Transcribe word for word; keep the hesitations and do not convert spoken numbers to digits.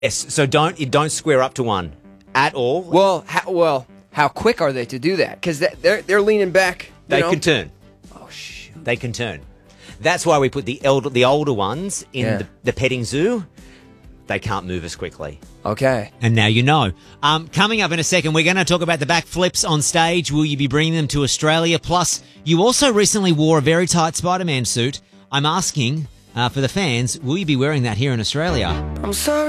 Yes, so don't you don't square up to one at all. Well, how, well, how quick are they to do that? Because they're they're leaning back. You they know? can turn. Oh shoot! They can turn. That's why we put the elder, the older ones in Yeah. the, the petting zoo. They can't move as quickly. Okay. And now you know. Um, coming up in a second, we're going to talk about the backflips on stage. Will you be bringing them to Australia? Plus, you also recently wore a very tight Spider-Man suit. I'm asking uh, for the fans, will you be wearing that here in Australia? I'm sorry.